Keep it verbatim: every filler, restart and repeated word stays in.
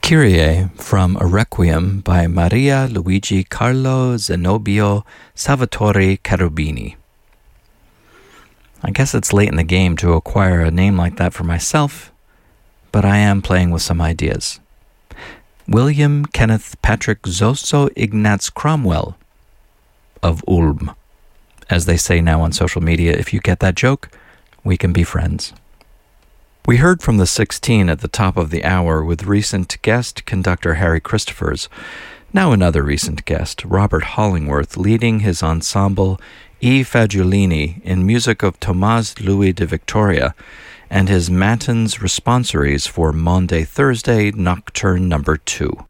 Kyrie from a Requiem by Maria Luigi Carlo Zenobio Salvatore Cherubini. I guess it's late in the game to acquire a name like that for myself, but I am playing with some ideas. William Kenneth Patrick Zoso Ignatz Cromwell of Ulm. As they say now on social media, if you get that joke, we can be friends. We heard from the sixteen at the top of the hour with recent guest conductor Harry Christophers. Now another recent guest, Robert Hollingworth, leading his ensemble I Fagiolini in music of Tomás Louis de Victoria and his matins responsories for Maundy Thursday Nocturne number two.